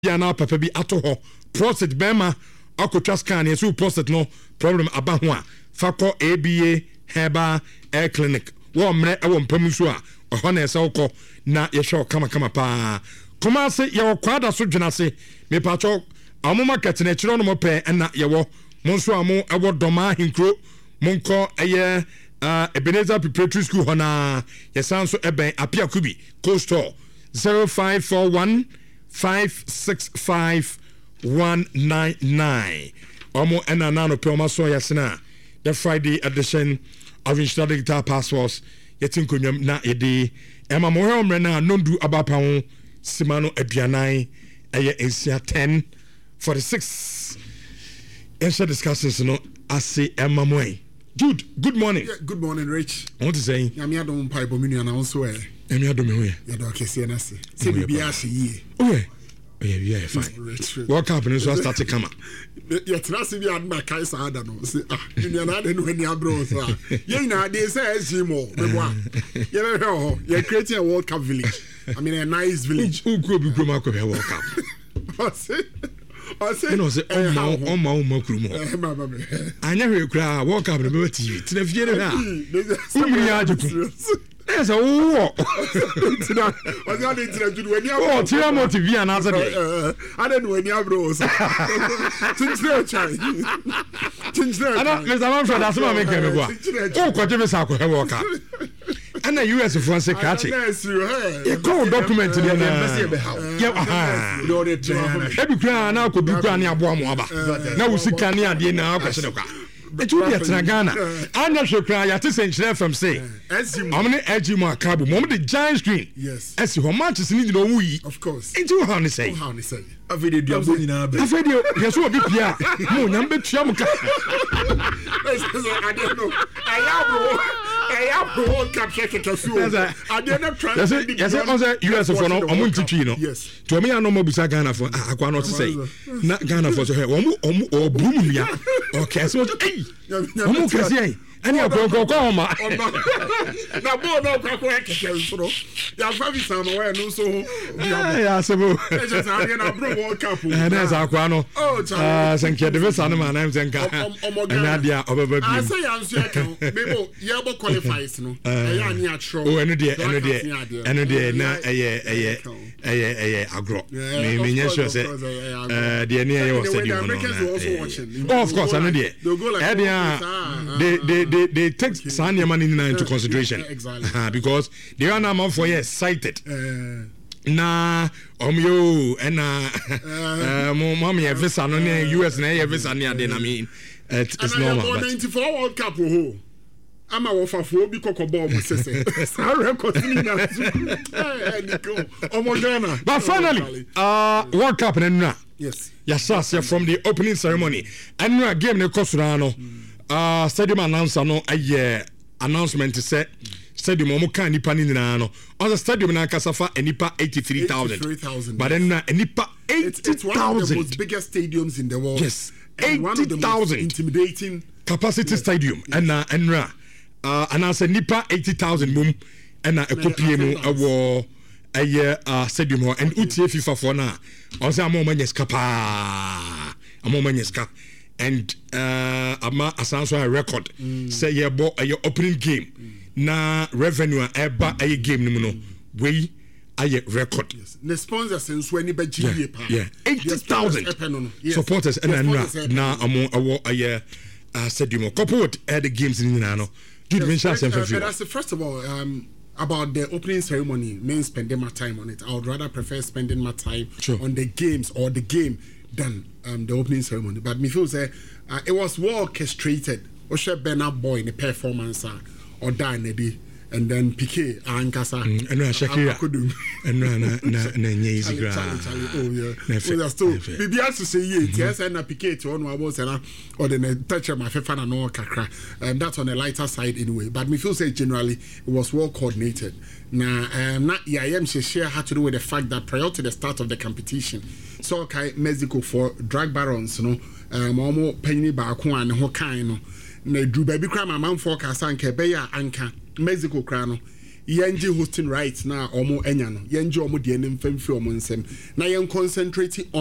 ya na papa bi ato ho prostate bema akotwa scan ye so prostate no problem aba ho a fakọ ABA Herbal Air Clinic wo mre e wo mpam so a ho na ese wokọ na ye hwe kama pa kuma se ye wo kwada so dwena se me pacho amo market na kiro no mo pe na ye wo mo so amo e wo doma hinkro mo nko eye Ebenezer Preparatory School hona yesan so eben Apia Kubi Coastal 0541 565 Omo ena nano pe oma so yasena the Friday edition of Instant Digital Passports yetin konwam na ede ema mo he omre na nondu abapa ho simano aduanan eye ensia 10:46 ensa discussions no ase ema mo Jude, good morning. Yeah, good morning, Rich. I want to say, I'm here to pipe bomb and also. I'm here to me. Yeah, okay, see, and I say, ye. Oh, yeah, fine. What happened? So I started to come up. Yeah, trust me, I'm my Kaiser. I don't know. Say, you're not when you're bros. You know, they say, Zimo, you're creating a World Cup village. I mean, a nice village. Who could be World Cup? I say, on my krumo. I never cry, walk up and TV. To the theater. There's a war. I got into the when you're all Tiamo TV another day. I don't know when you're bros. Since their child. I don't know. I'm sure that's what I'm making. Oh, what you say? Walk up. And the US of France catch it. You call document to the every crown now could be granny aboamaba. Now we see Kanye at the end of it will be at Ghana. I'm not sure cry at this age from say. How many edgy more cabo, moment the giant screen. Yes. As you how much is needed on we. Of course. Into how they say. A video, a video, yes, will be Pia. No, number Chamuka. I don't know. I have World Cup check to sue. I did not try. Yes, US of one or Montino. Yes. To me, I know more beside Ghana for I cannot say. Not Ghana for her or boom. Okay, so hey. And you go home. Now, boy, no, you have somewhere, no, so. Yeah, so. World Cup. And there's Aquano. Oh, thank you. The son of my name, Zenka. Nadia, over. I say, I'm saying, maybe Yabo qualifies, no. Oh, and a agro. Maybe, sure, say, the near was stadium. Oh, of course, I'm there. They take Sanya money into consideration. Because they are now for years cited. Na omyo and mommy a visa no US na a visa near then I mean it's normal. 94 World Cup I'm a wafer for be cocoa But finally, World Cup and yes. Yes, from the opening ceremony. And game the Cosurano. Stadium announcer no a announcement to say stadium omuka nipa ni na no on the stadium na kasafa enipa 83,000 but then enipa 80,000. It's one of the most biggest stadiums in the world. Yes, 80,000 intimidating capacity stadium and announce nipa 80,000 mum and a copy mu awo a stadium and utie FIFA for na on say amon manyeska pa amon manyeska. And ama asanso a record say ye bo a opening game na revenue eba a game no we a record. Yes. The sponsors since when be yeah 80,000 supporters and na amo awo a stadium couple with the games in no did mention that's first of all about the opening ceremony means spending my time on it. I would rather prefer spending my time on the games or the game than the opening ceremony. But me feel say it was well orchestrated. Oshe Bernard Boy in the performance or Danedy and then Piqué Ankasa and Shakira and na easy gra. Oh yeah. So maybe I to say yes and Piqué to one was or then touch my fan and all kakra. That's on the lighter side anyway. But me feel say generally it was well coordinated. Now not EIM share had to do with the fact that prior to the start of the competition, so okay Mexico for drug barons, you know, momo penny baako an ho kan no. Na du baby kra ma man forecast anka be ya anka Mexico kra no yɛngye hosting rights na ɔmo enya no yɛngye ɔmo deɛ ne mfamfi ɔmo nsɛm na yɛn concentrate